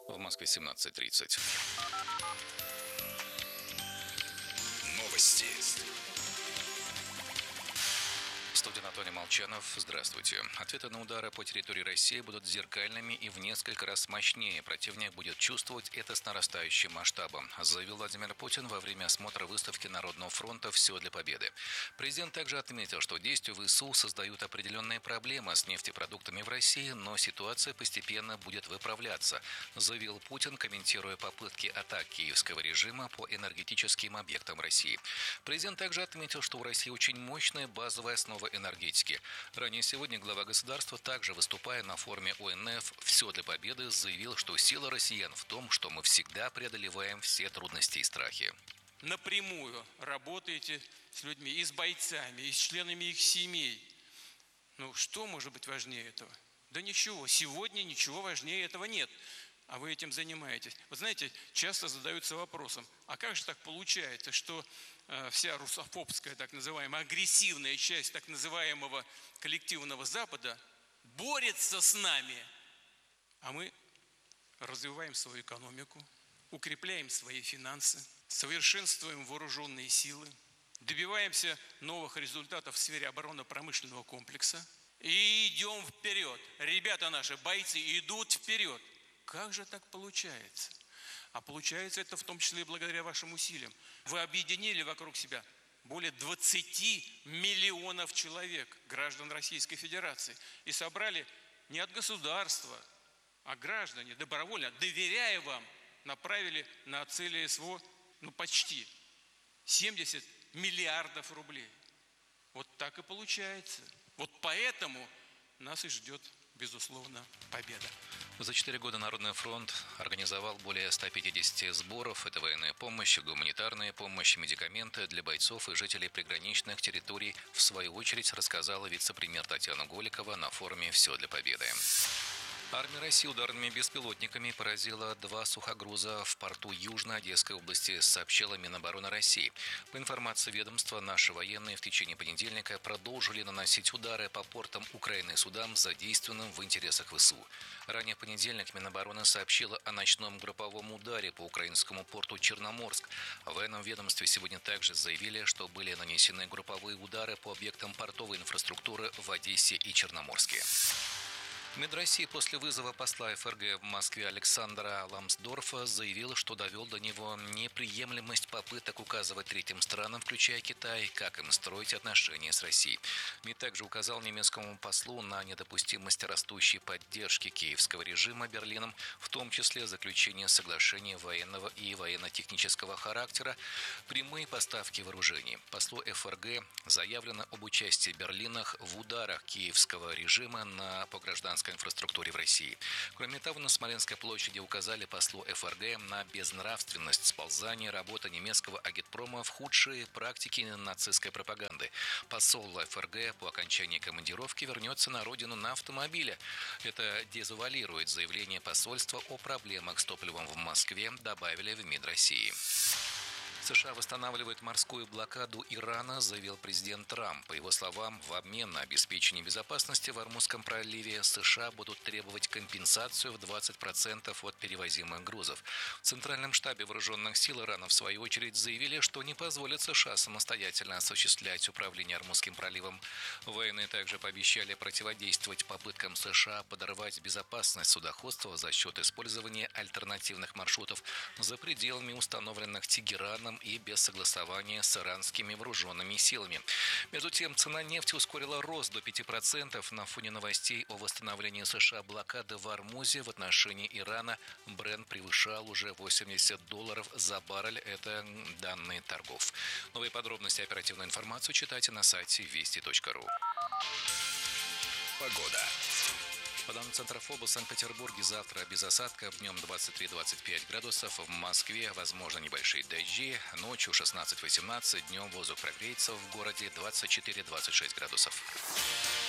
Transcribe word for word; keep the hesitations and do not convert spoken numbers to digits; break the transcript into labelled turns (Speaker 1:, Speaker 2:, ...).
Speaker 1: В Москве семнадцать тридцать.
Speaker 2: Новости.
Speaker 1: Студия Анатолий Молчанов. Здравствуйте. Ответы на удары по территории России будут зеркальными и в несколько раз мощнее. Противник будет чувствовать это с нарастающим масштабом, заявил Владимир Путин во время осмотра выставки Народного фронта «Все для победы». Президент также отметил, что действия ВСУ создают определенные проблемы с нефтепродуктами в России, но ситуация постепенно будет выправляться, заявил Путин, комментируя попытки атак киевского режима по энергетическим объектам России. Президент также отметил, что у России очень мощная базовая основа энергетики. Ранее сегодня глава государства, также выступая на форуме О Н Ф «Все для победы», заявил, что сила россиян в том, что мы всегда преодолеваем все трудности и страхи.
Speaker 3: Напрямую работаете с людьми, и с бойцами, и с членами их семей. Ну, что может быть важнее этого? Да ничего. Сегодня ничего важнее этого нет. А вы этим занимаетесь. Вы знаете, часто задаются вопросом, а как же так получается, что э, вся русофобская, так называемая, агрессивная часть так называемого коллективного Запада борется с нами, а мы развиваем свою экономику, укрепляем свои финансы, совершенствуем вооруженные силы, добиваемся новых результатов в сфере оборонно-промышленного комплекса и идем вперед. Ребята наши, бойцы, идут вперед. Как же так получается? А получается это в том числе и благодаря вашим усилиям. Вы объединили вокруг себя более двадцати миллионов человек, граждан Российской Федерации, и собрали не от государства, а граждане, добровольно, доверяя вам, направили на цели СВО ну, почти семьдесят миллиардов рублей. Вот так и получается. Вот поэтому нас и ждет, безусловно, победа.
Speaker 1: За четыре года Народный фронт организовал более ста пятидесяти сборов. Это военная помощь, гуманитарная помощь, медикаменты для бойцов и жителей приграничных территорий. В свою очередь рассказала вице-премьер Татьяна Голикова на форуме «Все для победы». Армия России ударными беспилотниками поразила два сухогруза в порту Южной Одесской области, сообщила Минобороны России. По информации ведомства, наши военные в течение понедельника продолжили наносить удары по портам Украины и судам, задействованным в интересах ВСУ. Ранее в понедельник Минобороны сообщила о ночном групповом ударе по украинскому порту Черноморск. В военном ведомстве сегодня также заявили, что были нанесены групповые удары по объектам портовой инфраструктуры в Одессе и Черноморске. МИД России после вызова посла Эф Эр Гэ в Москве Александра Ламсдорфа заявил, что довел до него неприемлемость попыток указывать третьим странам, включая Китай, как им строить отношения с Россией. МИД также указал немецкому послу на недопустимость растущей поддержки киевского режима Берлином, в том числе заключение соглашения военного и военно-технического характера, прямые поставки вооружений. Послу Эф Эр Гэ заявлено об участии Берлина в ударах киевского режима на по гражданской инфраструктуре в России. Кроме того, на Смоленской площади указали послу Эф Эр Гэ на безнравственность сползания работы немецкого агитпрома в худшие практики нацистской пропаганды. Посол Эф Эр Гэ по окончании командировки вернется на родину на автомобиле. Это дезавуалирует заявление посольства о проблемах с топливом в Москве, добавили в МИД России. США восстанавливает морскую блокаду Ирана, заявил президент Трамп. По его словам, в обмен на обеспечение безопасности в Ормузском проливе США будут требовать компенсацию в двадцать процентов от перевозимых грузов. В Центральном штабе вооруженных сил Ирана, в свою очередь, заявили, что не позволят США самостоятельно осуществлять управление Ормузским проливом. Военные также пообещали противодействовать попыткам США подорвать безопасность судоходства за счет использования альтернативных маршрутов за пределами установленных Тегераном и без согласования с иранскими вооруженными силами. Между тем, цена нефти ускорила рост до пяти процентов на фоне новостей о восстановлении США блокады в Ормузе в отношении Ирана. Брент превышал уже восемьдесят долларов за баррель. Это данные торгов. Новые подробности и оперативную информацию читайте на сайте вести точка ру.
Speaker 2: Погода.
Speaker 1: По данным Центрофоба, в Санкт-Петербурге завтра без осадков, днем двадцать три - двадцать пять градусов, в Москве возможно небольшие дожди, ночью шестнадцать - восемнадцать, днем воздух прогреется в городе двадцать четыре - двадцать шесть градусов.